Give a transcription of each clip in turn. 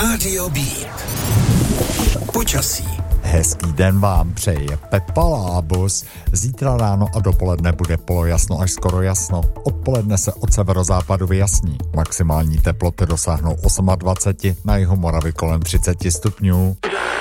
Rádio Beat. Počasí. Hezký den vám přeje Pepa Lábus. Zítra ráno a dopoledne bude polojasno až skoro jasno. Odpoledne se od severozápadu vyjasní. Maximální teploty dosáhnou 28, na jihu Moravy kolem 30 stupňů.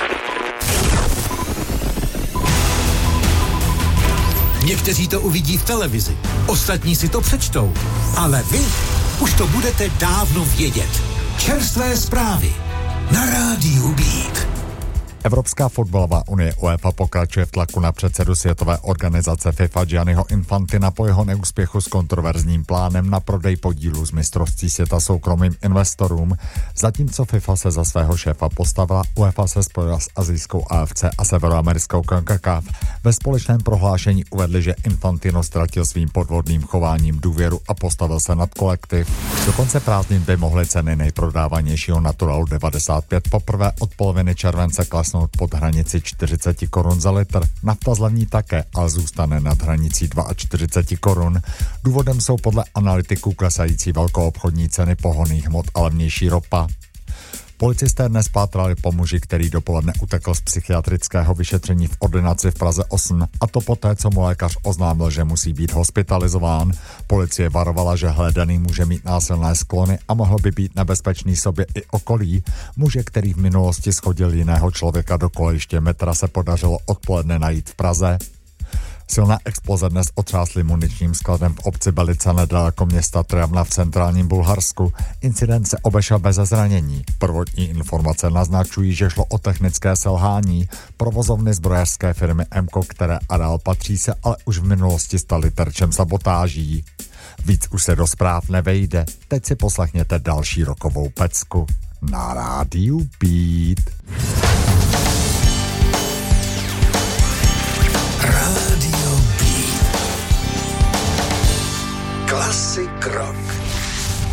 Někteří to uvidí v televizi, ostatní si to přečtou, ale vy už to budete dávno vědět. Čerstvé zprávy na Rádiu Beat. Evropská fotbalová unie UEFA pokračuje v tlaku na předsedu světové organizace FIFA Gianniho Infantina po jeho neúspěchu s kontroverzním plánem na prodej podílů z mistrovství světa soukromým investorům. Zatímco FIFA se za svého šéfa postavila, UEFA se spojila s asijskou AFC a severoamerickou CONCACAF. Ve společném prohlášení uvedli, že Infantino ztratil svým podvodným chováním důvěru a postavil se nad kolektiv. Do konce prázdnin by mohly ceny nejprodávanějšího Naturalu 95 poprvé od poloviny července klesnout pod hranici 40 korun za litr. Nafta zlevní také, ale zůstane nad hranicí 42 korun. Důvodem jsou podle analytiků klesající velkoobchodní ceny pohonných hmot a levnější ropa. Policisté dnes pátrali po muži, který dopoledne utekl z psychiatrického vyšetření v ordinaci v Praze 8, a to poté, co mu lékař oznámil, že musí být hospitalizován. Policie varovala, že hledaný může mít násilné sklony a mohl by být nebezpečný sobě i okolí. Muže, který v minulosti shodil jiného člověka do kolejiště metra, se podařilo odpoledne najít v Praze. Silná exploze dnes otřásly muničním skladem v obci Belica nedaleko města Trnava v centrálním Bulharsku. Incident se obešel bez zranění. Prvotní informace naznačují, že šlo o technické selhání. Provozovny zbrojařské firmy MKO, které areál patří, se ale už v minulosti staly terčem sabotáží. Víc už se do zpráv nevejde. Teď si poslechněte další rokovou pecku na Rádiu Beat. Rádio Beat. Klasik rock.